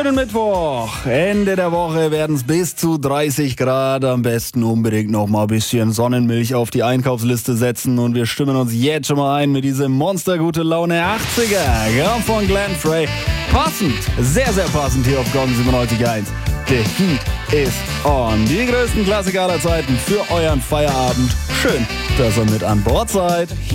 Schönen Mittwoch. Ende der Woche werden es bis zu 30 Grad. Am besten unbedingt noch mal ein bisschen Sonnenmilch auf die Einkaufsliste setzen. Und wir stimmen uns jetzt schon mal ein mit diesem monstergute Laune 80er. Ja, von Glenn Frey. Passend, sehr, sehr passend hier auf Gong 97.1. The Heat ist on. Die größten Klassiker aller Zeiten für euren Feierabend. Schön, dass ihr mit an Bord seid.